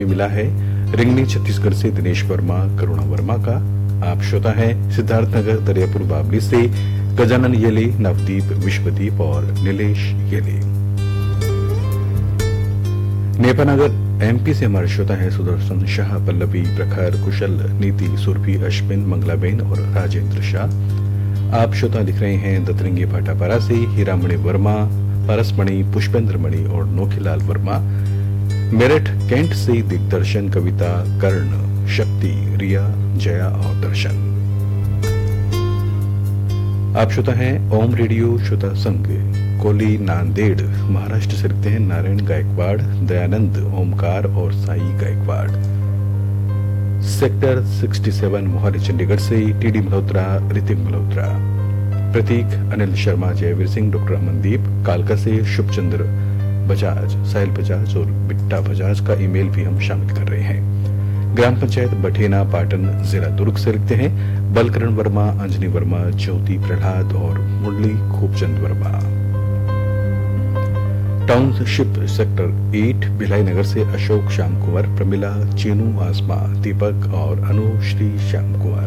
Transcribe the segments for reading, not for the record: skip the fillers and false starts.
मिला है रिंगनी छत्तीसगढ़ से दिनेश वर्मा, करुणा वर्मा का। आप श्रोता हैं सिद्धार्थनगर दरियापुर बावली से गजानन येले, नवदीप, विश्वदीप और नीलेश येले। नेपानगर एमपी से हमारे श्रोता है सुदर्शन शाह, पल्लवी, प्रखर, कुशल, नीति, सुरभि, अश्विन, मंगलाबेन और राजेंद्र शाह। आप श्रोता लिख रहे हैं दतरंगी भाटापारा से हीरामणि वर्मा, परसमणि, पुष्पेंद्र मणि और नोखीलाल वर्मा। मेरठ कैंट से दिग्दर्शन, कविता, कर्ण, शक्ति, रिया, जया और दर्शन। आप श्रोता हैं ओम रेडियो श्रोता संघ कोली नांदेड़ महाराष्ट्र से लिखते हैं नारायण गायकवाड़, दयानंद, ओमकार और साई गायकवाड़। सेक्टर 67 मोहाली चंडीगढ़ से टीडी मल्होत्रा, ऋतिक मल्होत्रा। प्रतीक, अनिल शर्मा, जयवीर सिंह, डॉक्टर अमनदीप। कालका से शुभचंद्र बजाज, साहिल बजाज और बिट्टा बजाज का ईमेल भी हम शामिल कर रहे हैं। ग्राम पंचायत बठेना, पाटन, जिला दुर्ग से लिखते हैं बलकरण वर्मा, अंजनी वर्मा, ज्योति प्रहलाद और मुरली खूबचंद वर्मा। टाउनशिप सेक्टर 8 भिलाई नगर से अशोक श्याम कुंवर, प्रमिला, चीनू, आसमा, दीपक और अनुश्री श्याम कुंवर।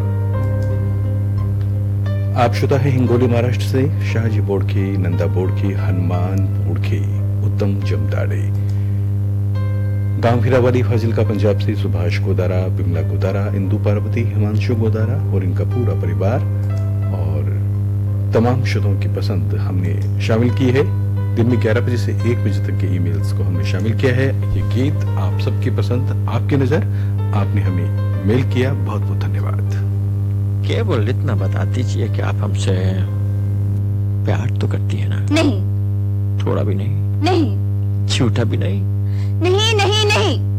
आप श्रोता है हिंगोली महाराष्ट्र से शाहजी बोड़खे, नंदा बोड़खे, हनुमान बोड़खे, उत्तम जमताड़े। गांव हीरावाली फाजिल्का पंजाब से सुभाष गोदारा, बिमला गोदारा, इंदु पार्वती, हिमांशु गोदारा और इनका पूरा परिवार और तमाम श्रोताओं की पसंद हमने शामिल की है। दिन में 11 बजे से 1 बजे तक के ईमेल्स को हमने शामिल किया है। ये गीत आप सबकी पसंद, आपकी नजर, आपने हमें मेल किया, बहुत बहुत धन्यवाद। केवल इतना बता दीजिए कि आप हमसे प्यार तो करती है ना? नहीं। थोड़ा भी नहीं? नहीं। झूठा भी नहीं? नहीं नहीं नहीं।